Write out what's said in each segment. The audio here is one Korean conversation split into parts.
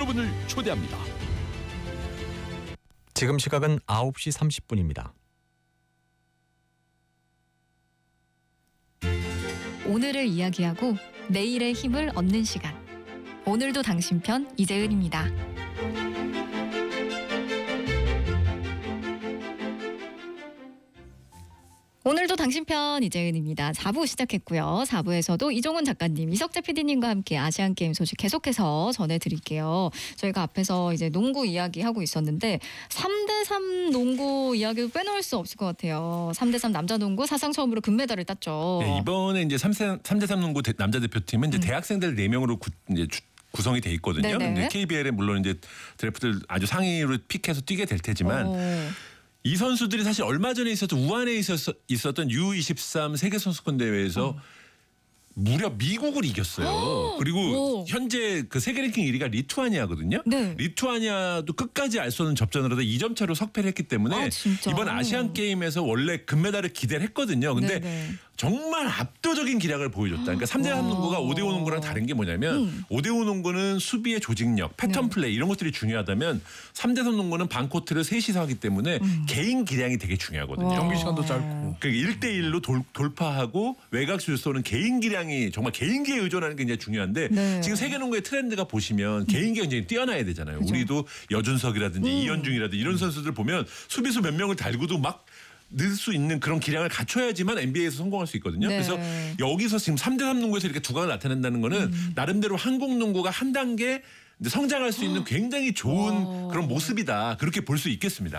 여러분을 초대합니다. 지금 시각은 9시 30분입니다. 오늘을 이야기하고 내일의 힘을 얻는 시간. 오늘도 당신 편 이재은입니다. 오늘도 당신 편 이재은입니다. 4부 시작했고요. 4부에서도 이종훈 작가님, 이석재 PD님과 함께 아시안게임 소식 계속해서 전해드릴게요. 저희가 앞에서 이제 농구 이야기하고 있었는데 3대3 농구 이야기도 빼놓을 수 없을 것 같아요. 3대3 남자 농구 사상 처음으로 금메달을 땄죠. 네, 이번에 이제 3대3 농구 남자 대표팀은 이제 대학생들 4명으로 이제 구성이 돼 있거든요. 근데 KBL에 물론 이제 드래프트를 아주 상위로 픽해서 뛰게 될 테지만 이 선수들이 사실 얼마 전에 우한에 있었던 U23 세계선수권 대회에서 무려 미국을 이겼어요. 그리고 현재 그 세계 랭킹 1위가 리투아니아거든요. 네. 리투아니아도 끝까지 알 수 없는 접전을 하다 2점 차로 석패를 했기 때문에 이번 아시안 게임에서 원래 금메달을 기대를 했거든요. 근데 정말 압도적인 기량을 보여줬다. 그러니까 3대3 농구가 5대5 농구랑 다른 게 뭐냐면 5대5 농구는 수비의 조직력, 패턴 플레이 이런 것들이 중요하다면 3대3 농구는 반코트를 셋이서 하기 때문에 개인 기량이 되게 중요하거든요. 경기 시간도 짧고. 그러니까 1대1로 돌파하고 외곽슛 쏘는 개인 기량이 정말 개인기에 의존하는 게 굉장히 중요한데 지금 세계 농구의 트렌드가 보시면 개인기가 굉장히 뛰어나야 되잖아요. 그렇죠. 우리도 여준석이라든지 이현중이라든지 이런 선수들 보면 수비수 몇 명을 달고도 막 넣을 수 있는 그런 기량을 갖춰야지만 NBA에서 성공할 수 있거든요. 그래서 여기서 지금 3대3 농구에서 이렇게 두각을 나타낸다는 거는 나름대로 한국 농구가 한 단계 성장할 수 있는 굉장히 좋은 그런 모습이다. 그렇게 볼 수 있겠습니다.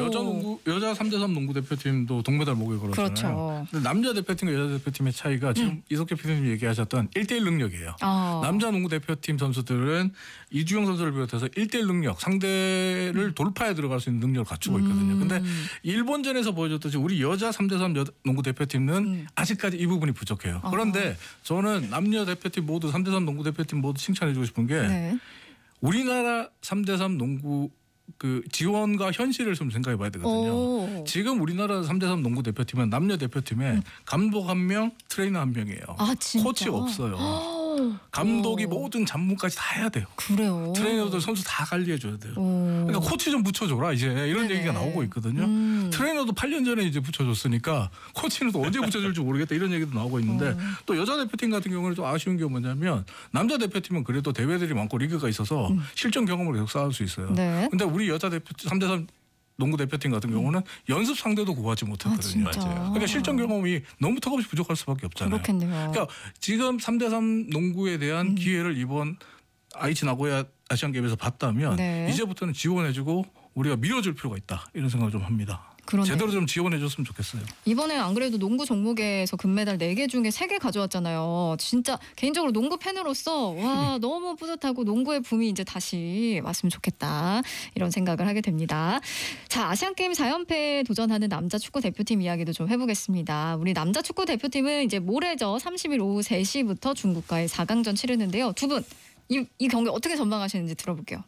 여자 3대3 농구 대표팀도 동메달 목에 걸었잖아요. 그렇죠. 근데 남자 대표팀과 여자 대표팀의 차이가 지금 이석재 PD님 얘기하셨던 1대1 능력이에요. 남자 농구 대표팀 선수들은 이주영 선수를 비롯해서 1대1 능력, 상대를 돌파해 들어갈 수 있는 능력을 갖추고 있거든요. 근데 일본전에서 보여줬듯이 우리 여자 3대3 농구 대표팀은 아직까지 이 부분이 부족해요. 그런데 저는 남녀 대표팀 모두 3대3 농구 대표팀 모두 칭찬해주고 싶은 게 우리나라 3대3 농구 그 지원과 현실을 좀 생각해 봐야 되거든요. 지금 우리나라 3대3 농구 대표팀은 남녀 대표팀에 감독 1명, 트레이너 1명이에요. 코치 없어요. 감독이 모든 잡무까지 다 해야 돼요. 그래요. 트레이너들 선수 다 관리해 줘야 돼요. 그러니까 코치 좀 붙여줘라 이제 이런 얘기가 나오고 있거든요. 트레이너도 8년 전에 이제 붙여줬으니까 코치는 또 언제 붙여줄지 모르겠다 이런 얘기도 나오고 있는데 또 여자 대표팀 같은 경우는 좀 아쉬운 게 뭐냐면 남자 대표팀은 그래도 대회들이 많고 리그가 있어서 실전 경험을 계속 쌓을 수 있어요. 근데 우리 여자 대표팀 3대3 농구 대표팀 같은 경우는 연습 상대도 구하지 못했거든요. 그러니까 실전 경험이 너무 턱없이 부족할 수밖에 없잖아요. 그렇겠네요. 그러니까 지금 3대3 농구에 대한 기회를 이번 아이치 나고야 아시안게임에서 봤다면 이제부터는 지원해주고 우리가 밀어줄 필요가 있다 이런 생각을 좀 합니다. 그러네요. 제대로 좀 지원해줬으면 좋겠어요. 이번에 안 그래도 농구 종목에서 금메달 4개 중에 3개 가져왔잖아요. 진짜 개인적으로 농구 팬으로서 와 너무 뿌듯하고 농구의 붐이 이제 다시 왔으면 좋겠다 이런 생각을 하게 됩니다. 자, 아시안게임 4연패에 도전하는 남자 축구 대표팀 이야기도 좀 해보겠습니다. 우리 남자 축구 대표팀은 이제 모레죠. 30일 오후 3시부터 중국과의 4강전 치르는데요. 두 분 이 경기 어떻게 전망하시는지 들어볼게요.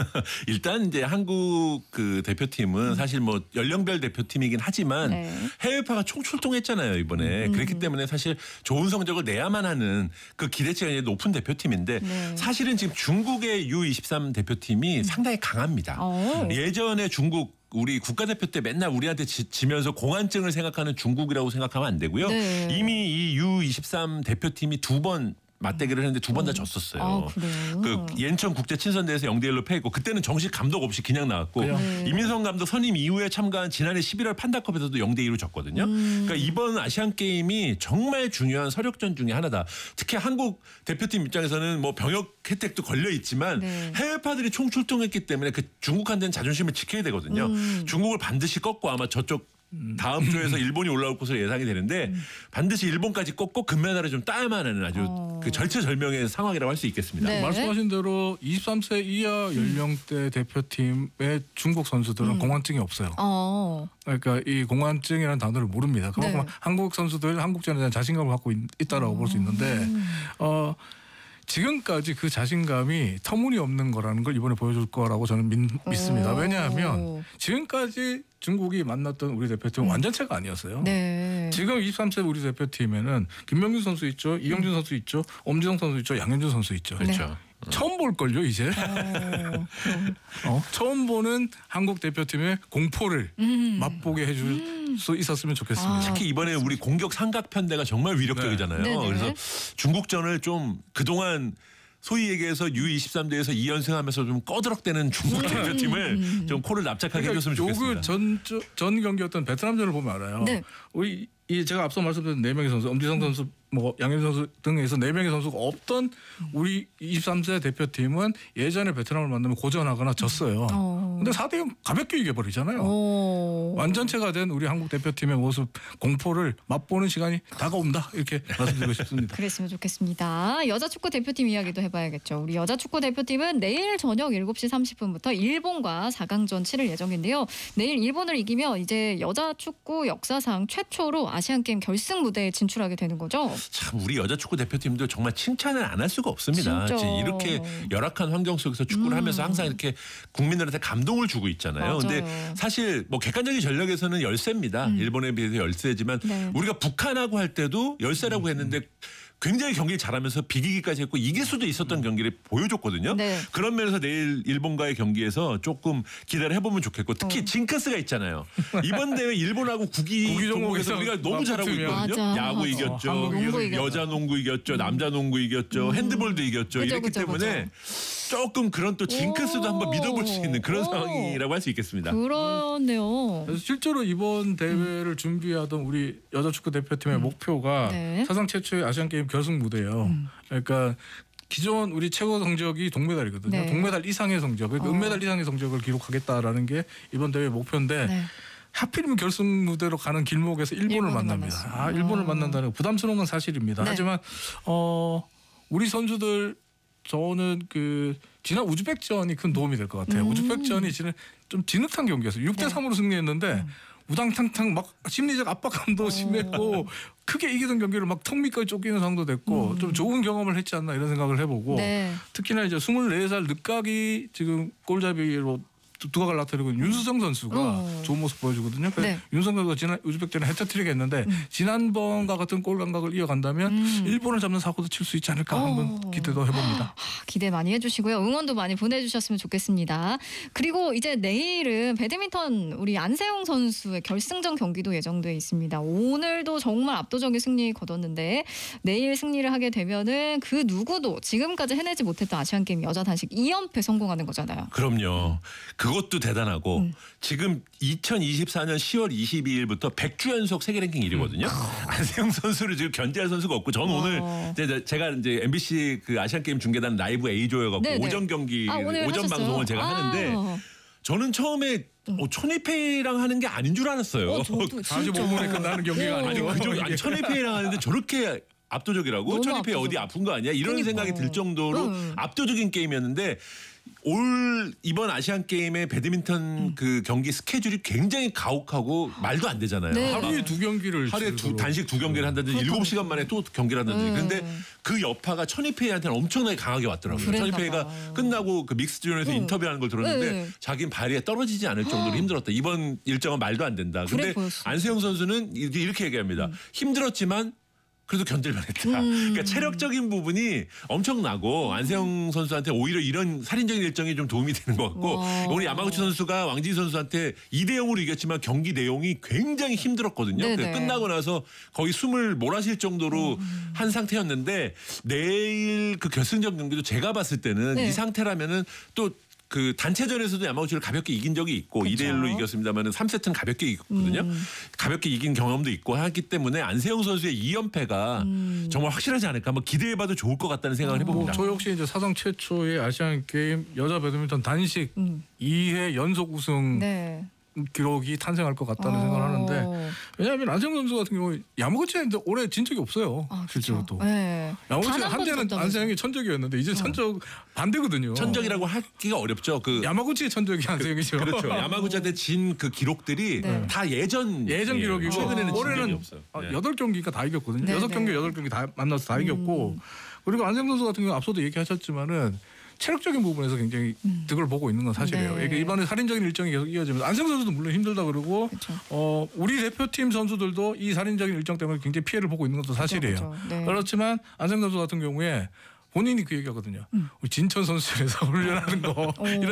일단 이제 한국 그 대표팀은 사실 뭐 연령별 대표팀이긴 하지만 해외파가 총출동했잖아요 이번에. 그렇기 때문에 사실 좋은 성적을 내야만 하는 그 기대치가 이제 높은 대표팀인데 사실은 지금 중국의 U23 대표팀이 상당히 강합니다. 예전에 중국 우리 국가대표 때 맨날 우리한테 지면서 공안증을 생각하는 중국이라고 생각하면 안 되고요. 이미 이 U23 대표팀이 2번 맞대결을 했는데 2번 다 졌었어요. 그 yen천 국제 친선대회에서 0대1로 패했고 그때는 정식 감독 없이 그냥 나왔고 이민성 감독 선임 이후에 참가한 지난해 11월 판다컵에서도 0대2로 졌거든요. 그러니까 이번 아시안 게임이 정말 중요한 서력전 중에 하나다. 특히 한국 대표팀 입장에서는 뭐 병역 혜택도 걸려 있지만 해외파들이 총출동했기 때문에 그 중국한테는 자존심을 지켜야 되거든요. 중국을 반드시 꺾고 아마 저쪽 다음 주에서 일본이 올라올 것으로 예상이 되는데 반드시 일본까지 꺾고 금메달을 좀 따야만 하는 아주 그 절체절명의 상황이라고 할 수 있겠습니다. 말씀하신 대로 23세 이하 연령대 대표팀의 중국 선수들은 공안증이 없어요. 그러니까 이 공안증이라는 단어를 모릅니다. 그만큼 한국 선수들 한국전에 대한 자신감을 갖고 있다라고 볼 수 있는데 지금까지 그 자신감이 터무니없는 거라는 걸 이번에 보여줄 거라고 저는 믿습니다. 왜냐하면 지금까지 중국이 만났던 우리 대표팀은 완전체가 아니었어요. 지금 23세 우리 대표팀에는 김명준 선수 있죠. 이영준 선수 있죠. 엄지성 선수 있죠. 양현준 선수 있죠. 그렇죠. 처음 볼 걸요 이제. 처음 보는 한국 대표팀의 공포를 맛보게 해줄 수 있었으면 좋겠습니다. 특히 이번에 우리 공격 삼각편대가 정말 위력적이잖아요. 네. 그래서 중국전을 좀 그동안 소위 얘기해서 U23대에서 2연승하면서 좀 꺼드럭대는 중국 대표팀을 좀 코를 납작하게 해줬으면 좋겠습니다. 전 경기였던 베트남전을 보면 알아요. 네. 우리 제가 앞서 말씀드린 4명의 선수, 엄지성 선수, 뭐 양현 선수 등에서 4명의 선수가 없던 우리 23세 대표팀은 예전에 베트남을 만나면 고전하거나 졌어요. 근데 4대0 가볍게 이겨버리잖아요. 완전체가 된 우리 한국 대표팀의 모습, 공포를 맛보는 시간이 다가온다 이렇게 말씀드리고 싶습니다. 그랬으면 좋겠습니다. 여자 축구 대표팀 이야기도 해봐야겠죠. 우리 여자 축구 대표팀은 내일 저녁 7시 30분부터 일본과 4강전 치를 예정인데요. 내일 일본을 이기면 이제 여자 축구 역사상 최초로 아시안게임 결승 무대에 진출하게 되는 거죠. 참 우리 여자 축구 대표팀도 정말 칭찬을 안 할 수가 없습니다. 진짜. 이렇게 열악한 환경 속에서 축구를 하면서 항상 이렇게 국민들한테 감동을 주고 있잖아요. 맞아요. 근데 사실 뭐 객관적인 전력에서는 열세입니다. 일본에 비해서 열세지만 네. 우리가 북한하고 할 때도 열세라고 했는데 굉장히 경기를 잘하면서 비기기까지 했고 이길 수도 있었던 경기를 보여줬거든요. 네. 그런 면에서 내일 일본과의 경기에서 조금 기대를 해보면 좋겠고 특히 징크스가 있잖아요. 이번 대회 일본하고 구기 종목에서 우리가 너무 잘하고 있거든요. 맞아. 야구 이겼죠. 농구 이겼죠. 여자 농구 이겼죠. 남자 농구 이겼죠. 핸드볼도 이겼죠. 그죠, 이랬기 그죠, 때문에 조금 그런 또 징크스도 한번 믿어볼 수 있는 그런 상황이라고 할 수 있겠습니다. 그러네요. 그래서 실제로 이번 대회를 준비하던 우리 여자 축구 대표팀의 목표가 네. 사상 최초의 아시안 게임 결승 무대예요. 그러니까 기존 우리 최고 성적이 동메달이거든요. 네. 동메달 이상의 성적, 그러니까 은메달 이상의 성적을 기록하겠다라는 게 이번 대회 목표인데 네. 하필이면 결승 무대로 가는 길목에서 일본을 일본을 만납니다. 만났어요. 일본을 만난다는 거 부담스러운 건 사실입니다. 네. 하지만 우리 선수들 저는 그 지난 우즈벡전이 큰 도움이 될 것 같아요. 우즈벡전이 좀 진흙탕 경기였어요. 6대 3으로 승리했는데 우당탕탕 막 심리적 압박감도 심했고 크게 이기던 경기를 막 턱 밑까지 쫓기는 상도 됐고 좀 좋은 경험을 했지 않나 이런 생각을 해보고 네. 특히나 이제 24살 늦각이 지금 골잡이로 두각을 나타내고 있는 윤수성 선수가 좋은 모습 보여주거든요. 네. 윤수성 선수가 지난 우즈벡전에 해트트릭 했는데 지난번과 같은 골 감각을 이어간다면 일본을 잡는 사고도 칠 수 있지 않을까 한번 기대도 해봅니다. 기대 많이 해주시고요. 응원도 많이 보내주셨으면 좋겠습니다. 그리고 이제 내일은 배드민턴 우리 안세영 선수의 결승전 경기도 예정돼 있습니다. 오늘도 정말 압도적인 승리 거뒀는데 내일 승리를 하게 되면은 그 누구도 지금까지 해내지 못했던 아시안게임 여자 단식 2연패 성공하는 거잖아요. 그럼요. 그것도 대단하고 지금 2024년 10월 22일부터 100주 연속 세계 랭킹 1위거든요. 안세영 선수를 지금 견제할 선수가 없고 저는 오늘 제가 이제 MBC 그 아시안 게임 중계단 라이브 A조여갖고 네네. 오전 경기 오늘 오전 하셨어요? 방송을 제가 하는데 저는 처음에 천이페이랑 하는 게 아닌 줄 알았어요. 저도 45분에 끝나는 경기가 아니죠. 아니 천이페이랑 하는데 저렇게 압도적이라고? 천이페이 어디 아픈 거 아니야? 이런 그러니까. 생각이 들 정도로 압도적인 게임이었는데 이번 아시안 게임의 배드민턴 그 경기 스케줄이 굉장히 가혹하고 말도 안 되잖아요. 네. 하루에 두 경기를 단식 두 경기를 한다든지 7시간 만에 또 경기를 한다든지. 그런데 그 여파가 천이페이한테는 엄청나게 강하게 왔더라고요. 천이페이가 끝나고 그 믹스존에서 인터뷰하는 걸 들었는데 자기는 발이 떨어지지 않을 정도로 힘들었다. 이번 일정은 말도 안 된다. 근데 안세영 선수는 이렇게 얘기합니다. 힘들었지만 그래도 견딜만 했다. 그러니까 체력적인 부분이 엄청나고 안세영 선수한테 오히려 이런 살인적인 일정이 좀 도움이 되는 것 같고 오늘 야마구치 선수가 왕진희 선수한테 2대 0으로 이겼지만 경기 내용이 굉장히 힘들었거든요. 끝나고 나서 거의 숨을 몰아쉴 정도로 한 상태였는데 내일 그 결승전 경기도 제가 봤을 때는 이 상태라면은 또 그 단체전에서도 야마구치를 가볍게 이긴 적이 있고 그쵸. 2대 1로 이겼습니다만 3세트는 가볍게 이겼거든요. 가볍게 이긴 경험도 있고 하기 때문에 안세영 선수의 2연패가 정말 확실하지 않을까 한번 기대해봐도 좋을 것 같다는 생각을 해봅니다. 저 역시 이제 사상 최초의 아시안 게임 여자 배드민턴 단식 2회 연속 우승 기록이 탄생할 것 같다는 생각을 하는데 왜냐하면 안세영 선수 같은 경우 야마구치인데 올해 진 적이 없어요. 실제로 또. 야마구치 한때는 안세영이 천적이었는데 이제 천적 반대거든요. 천적이라고 하기가 어렵죠. 그 야마구치의 천적이 안세영이죠. 그렇죠. 야마구치한테 진 그 기록들이 다 예전 기록이고 최근에는 올해는 없어요. 8경기가 다 이겼거든요. 6경기 다 만나서 다 이겼고 그리고 안세영 선수 같은 경우 앞서도 얘기하셨지만은 체력적인 부분에서 굉장히 득을 보고 있는 건 사실이에요. 그러니까 이번에 살인적인 일정이 계속 이어지면서 안세영 선수도 물론 힘들다 그러고 우리 대표팀 선수들도 이 살인적인 일정 때문에 굉장히 피해를 보고 있는 것도 사실이에요. 그렇지만 안세영 선수 같은 경우에 본인이 그 얘기하거든요. 우리 진천 선수촌에서 훈련하는 거 이런